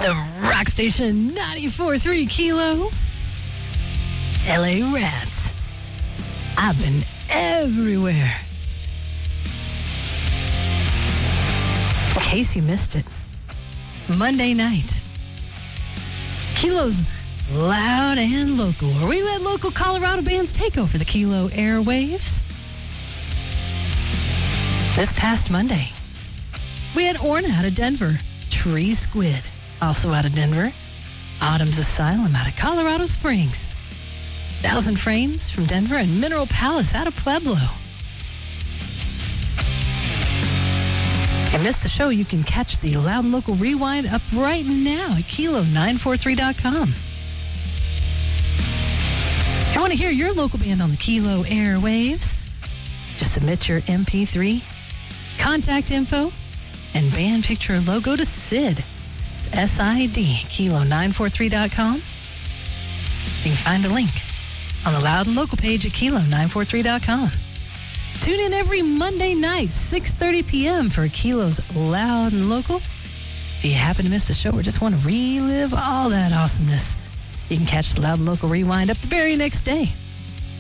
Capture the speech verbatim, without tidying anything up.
The rock station ninety-four point three Kilo. L A Rats. I've been everywhere. In case you missed it, Monday night, Kilo's Loud and Local, where we let local Colorado bands take over the Kilo airwaves. This past Monday, we had Orna out of Denver, Tree Squid, also out of Denver, Autumn's Asylum out of Colorado Springs, Thousand Frames from Denver, and Mineral Palace out of Pueblo. If you missed the show, you can catch the Loud and Local Rewind up right now at kilo nine four three dot com. If you want to hear your local band on the Kilo airwaves, just submit your M P three, contact info, and band picture or logo to S I D. S I D, kilo nine four three dot com. You can find a link on the Loud and Local page at kilo nine four three dot com. Tune in every Monday night, six thirty p.m. for Kilo's Loud and Local. If you happen to miss the show or just want to relive all that awesomeness, you can catch the Loud and Local Rewind up the very next day